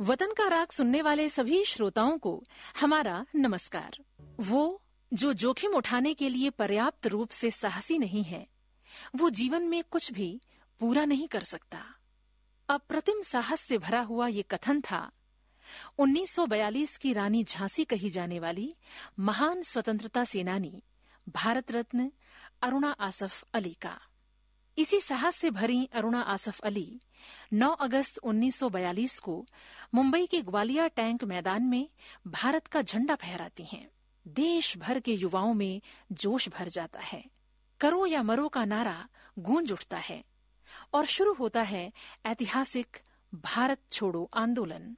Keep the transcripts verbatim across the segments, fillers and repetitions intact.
वतन का राग सुनने वाले सभी श्रोताओं को हमारा नमस्कार। वो जो जोखिम उठाने के लिए पर्याप्त रूप से साहसी नहीं है, वो जीवन में कुछ भी पूरा नहीं कर सकता। अप्रतिम साहस से भरा हुआ ये कथन था उन्नीस सौ बयालीस की रानी झांसी कही जाने वाली महान स्वतंत्रता सेनानी भारत रत्न अरुणा आसफ अली का। इसी साहस से भरी अरुणा आसफ अली नौ अगस्त उन्नीस सौ बयालीस को मुंबई के ग्वालियर टैंक मैदान में भारत का झंडा फहराती हैं। देश भर के युवाओं में जोश भर जाता है। करो या मरो का नारा गूंज उठता है और शुरू होता है ऐतिहासिक भारत छोड़ो आंदोलन।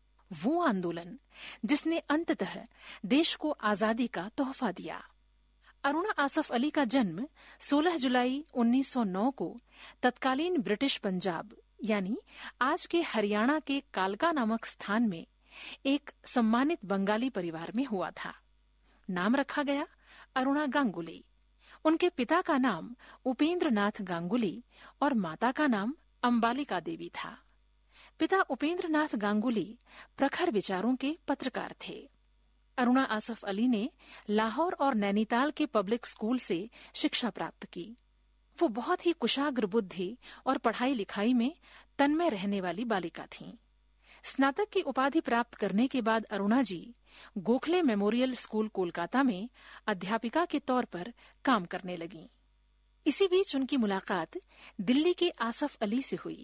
वो आंदोलन जिसने अंततः देश को आजादी का तोहफा दिया। अरुणा आसफ अली का जन्म सोलह जुलाई उन्नीस सौ नौ को तत्कालीन ब्रिटिश पंजाब यानी आज के हरियाणा के कालका नामक स्थान में एक सम्मानित बंगाली परिवार में हुआ था। नाम रखा गया अरुणा गांगुली। उनके पिता का नाम उपेंद्र नाथ गांगुली और माता का नाम अंबालिका देवी था। पिता उपेंद्र नाथ गांगुली प्रखर विचारों के पत्रकार थे। अरुणा आसफ अली ने लाहौर और नैनीताल के पब्लिक स्कूल से शिक्षा प्राप्त की। वो बहुत ही कुशाग्र बुद्धि और पढ़ाई लिखाई में तन्मय रहने वाली बालिका थीं। स्नातक की उपाधि प्राप्त करने के बाद अरुणा जी गोखले मेमोरियल स्कूल कोलकाता में अध्यापिका के तौर पर काम करने लगीं। इसी बीच उनकी मुलाकात दिल्ली के आसफ अली से हुई।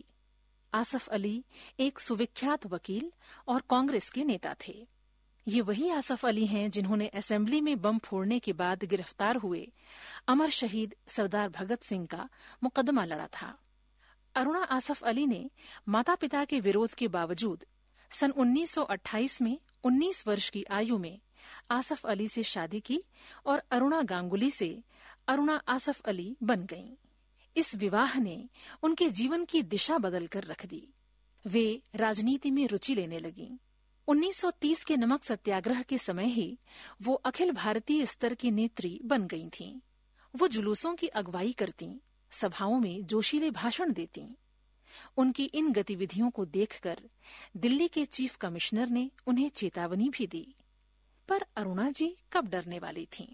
आसफ अली एक सुविख्यात वकील और कांग्रेस के नेता थे। ये वही आसफ अली हैं जिन्होंने असेंबली में बम फोड़ने के बाद गिरफ्तार हुए अमर शहीद सरदार भगत सिंह का मुकदमा लड़ा था। अरुणा आसफ अली ने माता पिता के विरोध के बावजूद सन उन्नीस सौ अट्ठाईस में उन्नीस वर्ष की आयु में आसफ अली से शादी की और अरुणा गांगुली से अरुणा आसफ अली बन गईं। इस विवाह ने उनके जीवन की दिशा बदलकर रख दी। वे राजनीति में रुचि लेने लगीं। उन्नीस सौ तीस के नमक सत्याग्रह के समय ही वो अखिल भारतीय स्तर की नेत्री बन गई थीं। वो जुलूसों की अगुवाई करतीं, सभाओं में जोशीले भाषण देतीं। उनकी इन गतिविधियों को देखकर दिल्ली के चीफ कमिश्नर ने उन्हें चेतावनी भी दी। पर अरुणा जी कब डरने वाली थीं?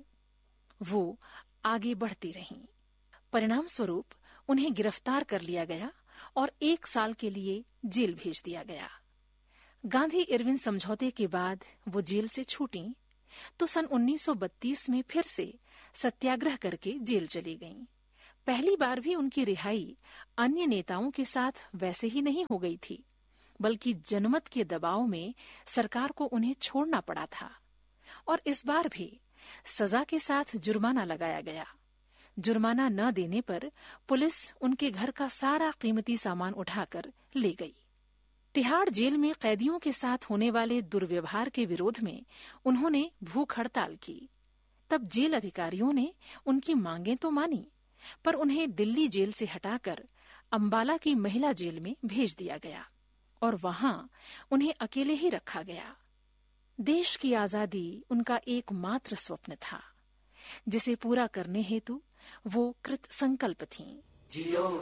वो आगे बढ़ती रहीं। परिणाम स्वरूप उन्हें गिरफ्तार कर लिया गया और एक साल के लिए जेल भेज दिया गया। गांधी इरविन समझौते के बाद वो जेल से छूटीं तो सन उन्नीस सौ बत्तीस में फिर से सत्याग्रह करके जेल चली गईं। पहली बार भी उनकी रिहाई अन्य नेताओं के साथ वैसे ही नहीं हो गई थी, बल्कि जनमत के दबाव में सरकार को उन्हें छोड़ना पड़ा था और इस बार भी सजा के साथ जुर्माना लगाया गया। जुर्माना न देने पर पुलिस उनके घर का सारा कीमती सामान उठाकर ले गई। तिहाड़ जेल में कैदियों के साथ होने वाले दुर्व्यवहार के विरोध में उन्होंने भूख हड़ताल की। तब जेल अधिकारियों ने उनकी मांगें तो मानी, पर उन्हें दिल्ली जेल से हटाकर अंबाला की महिला जेल में भेज दिया गया और वहां उन्हें अकेले ही रखा गया। देश की आजादी उनका एकमात्र स्वप्न था, जिसे पूरा करने हेतु वो कृत संकल्प थीं। जियो